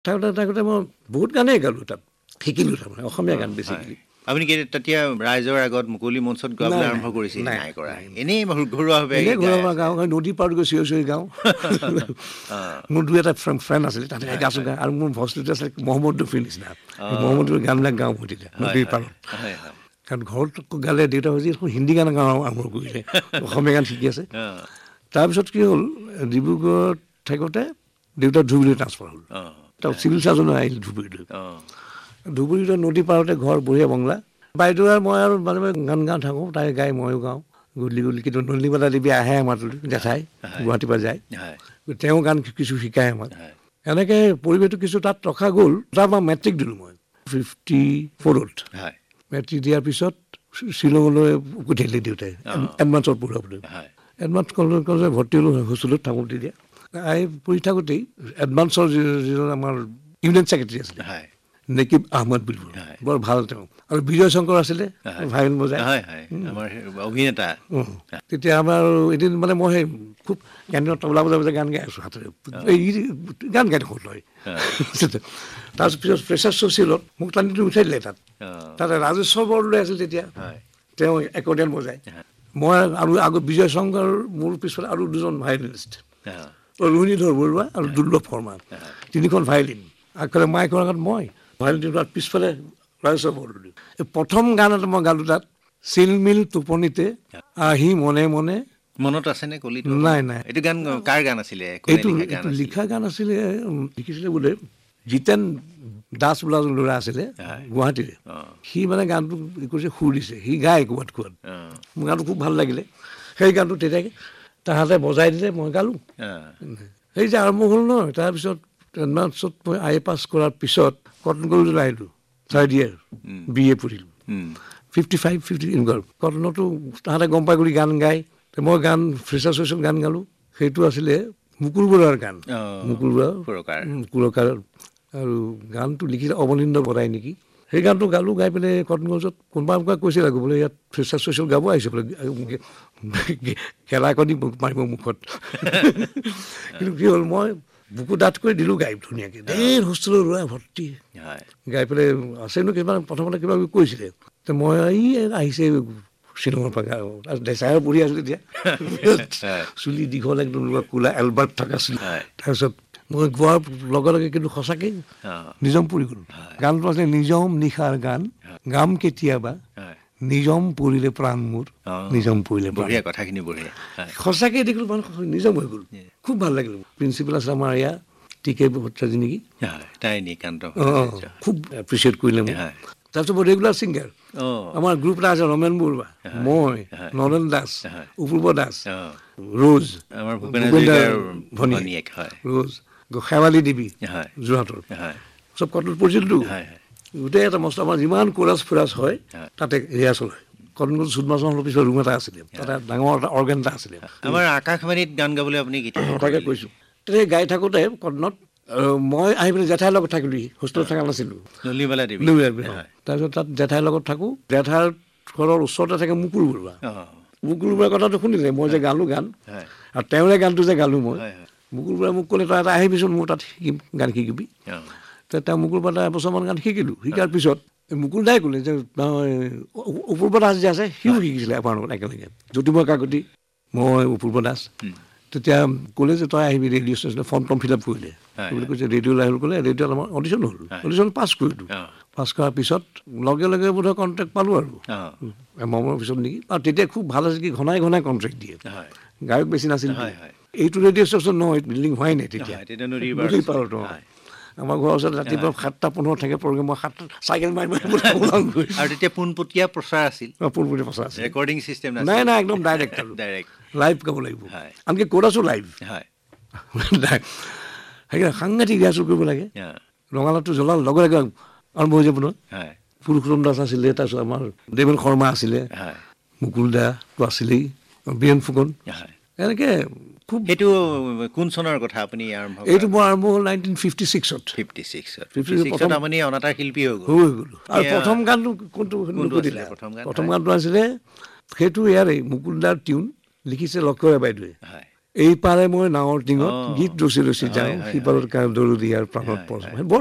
থাকোঁতে মই বহুত গানেই গালোঁ তাত শিকিলোঁ তাৰমানে অসমীয়া গান বেছিকেলি আপুনি কি তেতিয়া ৰাইজৰ আগত মুকলি মঞ্চত গাবলৈ আৰম্ভ কৰিছিল নাই কৰা এনেই ঘৰুৱাভাৱে এনেই ঘৰুৱা গাওঁ নদী পাৰত গৈ চিঞৰি চিঞৰি গাওঁ মোৰ দুই এটা ফ্ৰেণ্ড আছিলে তাতে গাইছোঁ গাওঁ আৰু মোৰ ভইচটো আছিলে মহম্মদ ৰফিৰ নিচিনা মহম্মদ ৰফিৰ গানবিলাক গাওঁ মই তেতিয়া নদীৰ পাৰত কাৰণ ঘৰত গালে দেউতা হৈছে হিন্দী গান গাওঁ আৰম্ভ কৰিলে অসমীয়া গান শিকি আছে তাৰপিছত কি হ'ল ডিব্ৰুগড়ত থাকোঁতে দেউতা ধুবুৰীলৈ ট্ৰান্সফাৰ হ'ল তাৰ চিভিল চাৰ্জনে আহিল ধুবুৰীলৈ নদী পাৰতে ঘৰ বঢ়িয়া বংলা বাইদেউ আৰু মই আৰু মানে গান গাওঁ থাকোঁ তাই গাই ময়ো গাওঁ গধূলি কিন্তু নলিনীবালা দেৱী আহে আমাৰ জেঠাই গুৱাহাটীৰ পৰা যায় তেওঁ গান কিছু শিকায় আমাক এনেকৈ পৰিৱেশটো কিছু তাত ৰখা গ'ল তাৰ পৰা মেট্ৰিক দিলোঁ মই 54ত মেট্ৰিক দিয়াৰ পিছত শ্বিলঙলৈ পঠিয়ালে দেউতাই এডভান্সত পঢ়াবলৈ এডভান্স কলেজত ভৰ্তি হ'লোঁ হোষ্টেলত থাকোঁ তেতিয়া পঢ়ি থাকোঁতেই এডভান্সৰ যিজন আমাৰ ইউনিয়ন ছেক্ৰেটাৰী আছিলে নেকিব আহমদ বুলি বৰ ভাল তেওঁ আৰু বিজয় শংকৰ আছিলে ভাইলিন বজাই অভিনেতা তেতিয়া আমাৰ এদিন মানে মই সেই খুব কেন্দ্ৰীয় তবলা বজাই বজাই গান গাই আছোঁ হাতেৰে গান গাই থাকোঁ লয় তাৰপিছত ফ্ৰেচাৰ ছ'চিয়েলত মোক টানি উঠাই দিলে তাতে ৰাজেশ্বৰ বৰদলৈ আছিল তেতিয়া তেওঁ একৰ্ডিয়ন বজাই মই আৰু আগত বিজয় শংকৰ মোৰ পিছত আৰু দুজন ভাইলিনিষ্ট ৰোহিণীধৰ বৰুৱা আৰু দুৰ্লভ শৰ্মা তিনিখন ভাইলিন আগফালে মাইকৰ আগত মই ভাইলিন পিছফালে ৰাজেশ্বৰ বৰদলৈ প্ৰথম গান এটা মই গালোঁ তাত চিলমিল টোপনিতে আহি মনে মনে মনত আছেনে কলি নাই এইটো গান কাৰ গান আছিলে এইটো লিখা গান আছিলে লিখিছিলে বোলে জিতেন দাস বোলা ল'ৰা আছিলে গুৱাহাটীৰে সি মানে গানটো কৰিছে সুৰ দিছে সি গায় ক'ৰবাত মোৰ গানটো খুব ভাল লাগিলে সেই গানটো তেতিয়া তাহাঁতে বজাই দিলে মই গালোঁ সেই যে আৰম্ভ হ'ল নহয় তাৰপিছত এডভান্সত মই পাছ কৰাৰ পিছত কটন কলেজলৈ আহিলোঁ থাৰ্ড ইয়েৰ BA পঢ়িলোঁ 55 এনেকুৱা কটনতো তাহাঁতে গম পাই কৰি গান গায় মই গান ফ্ৰেচাৰ ছ'চিয়েল গান গালোঁ সেইটো আছিলে মুকুল বৰুৱাৰ গান মুকুল বৰুৱাৰ সুৰকাৰ আৰু গানটো লিখিলে অৱনীন্দ্ৰ বৰাই নেকি সেই গানটো গালোঁ গাই পেলাই কটন কলেজত কোনোবা কৈছিল আকৌ বোলে ইয়াত ফ্ৰেচাৰ ছ'চিয়েল গাব আহিছে বোলে খেলা কণি মাৰিব মুখত কিন্তু কি হ'ল মই বুকু ডাঠ কৰি দিলোঁ গাই ধুনীয়াকৈ ধেৰ হোষ্টেলৰ ল'ৰা ভৰ্তি গাই পেলাই আছেনো কিবা প্ৰথমতে কিবা কৈছিলে মই আহিছে শ্বিলঙৰ পৰা ডেচাইৰ পঢ়ি আছোঁ তেতিয়া চুলি দীঘল একদম কোলা এলবাৰ্ট থকা চুলি তাৰপিছত মই গোৱাৰ লগে লগে কিন্তু সঁচাকৈ নিজম পৰি গ'লোঁ গানটো আছে নিজম নিশাৰ গান গাম কেতিয়াবা নিজম পৰিলে প্ৰাণ মোৰ নিজম পৰিলে কথাখিনি বঢ়িয়া সঁচাকৈ দেখিলোঁ মানে নিজম হৈ গ'ল খুব ভাল লাগিল প্ৰিন্সিপাল আছে আমাৰ ইয়াৰ TK ভট্টাচাৰ্য নেকি খুব এপ্ৰিচিয়েট কৰিলে মোক তাৰপিছত মই ৰেগুলাৰ ছিংগাৰ আমাৰ গ্ৰুপ এটা আছে ৰমেন বৰুৱা মই নৰেন দাস অপূৰ্ব দাস ৰোজ ভনীয়েক ৰোজ শেৱালী দেৱী যোৰহাটৰ চব কটনত পঢ়িছিলতো গোটেই এটা মস্ত আমাৰ যিমান কোৰাছ ফুৰাছ হয় তাতে ৰিহাৰ্চল হয় কটন কলেজ চুদমাছৰ হলৰ পিছত ৰুম এটা আছিলে তাতে ডাঙৰ এটা অৰ্গেন এটা আছিলে আমাৰ আকাশবাণীত গান গাবলৈ আপুনি তাকে কৈছোঁ তেতিয়া গাই থাকোঁতে কটনত মই আহি পেলাই জেঠাইৰ লগত থাকিলোঁ হোষ্টেলত থকা নাছিলোঁ তাৰপিছত তাত জেঠাইৰ লগত থাকোঁ জেঠাইৰ ঘৰৰ ওচৰতে থাকে মুকুল বৰুৱাৰ কথাটো শুনিলে মই যে গালোঁ গান আৰু তেওঁৰে গানটো যে গালোঁ মই মুকুল বৰুৱাই মোক ক'লে তই এটা আহিবিচোন মোৰ তাত শিকিম গান শিকিবি তেওঁ মুকুল বৰুৱা এবছৰমান গান শিকিলোঁ শিকাৰ পিছত মুকুল দাই ক'লে যে অপূৰ্ব দাস যে আছে সিও শিকিছিলে আমাৰ লগত একেলগে জ্যোতিময় কাকতি মই অপূৰ্ব দাস তেতিয়া ক'লে যে তই আহিবি ৰেডিঅ' ষ্টেচনত ফৰ্ম ফিল আপ কৰিলে বুলি কৈছে ৰেডিঅ'লৈ আহিব ক'লে ৰেডিঅ'ত আমাৰ অডিশ্যন হ'ল অডিশ্যন পাছ কৰিলোঁ পাছ কৰাৰ পিছত লগে লগে বোধহয় কণ্ট্ৰেক্ট পালোঁ আৰু এমাহৰ পিছত নেকি আৰু তেতিয়া খুব ভাল আছে কি ঘনাই ঘনাই কণ্ট্ৰেক্ট দিয়ে গায়ক বেছি নাছিল এইটো ৰেডিঅ' ষ্টেচন নহয় বিল্ডিং হোৱাই নাই তেতিয়া নদীৰ পাৰত আমাৰ ঘৰৰ ওচৰত ৰাতিপুৱা 7:15 থাকে প্ৰগ্ৰেম মই 7 চাইকেল মাৰি আৰু তেতিয়া পোনপটীয়া প্ৰচাৰ আছিল ৰেকৰ্ডিং চিষ্টেম নাই একদম ডাইৰেক্ট লাইভ গাব লাগিব আনকি কোৰাছো লাইভ সেইকাৰণে সাংঘাতিক ৰিহাৰ্চেল কৰিব লাগে ৰঙালাওটো জ্বলাৰ লগে লগে আৰম্ভ হৈ যাব নহয় পুৰুষোত্তম দাস আছিলে তাৰপিছত আমাৰ দেৱেন শৰ্মা আছিলে মুকুল দাটো আছিলেই বীৰেণ ফুকন এনেকৈ খুব এইটো কোন চনৰ কথা আপুনি আৰম্ভ এইটো মই আৰম্ভ হ'ল 1956ত আপুনি অনাতাঁৰ শিল্পী হৈ গ'লো আৰু প্ৰথম গানটো কোনটো প্ৰথম গানটো আছিলে সেইটো ইয়াৰে মুকুল দাৰ টিউন লিখিছে লক্ষ্মী বাইদেৱে এই পাৰে মই নাৱৰ টিঙত গীত ৰচি ৰচি যাওঁ সিপাৰত দৌৰো দিয়াৰ প্ৰাণত পৰচ।